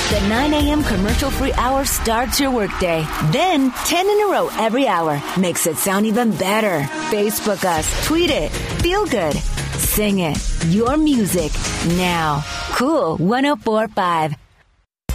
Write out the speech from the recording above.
The 9 a.m. commercial-free hour starts your workday. Then, 10 in a row every hour makes it sound even better. Facebook us, tweet it, feel good, sing it. Your music now. Cool 104.5.